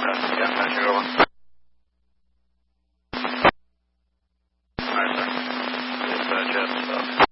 Yeah, how's your going? Alright, sir. It's Jeff.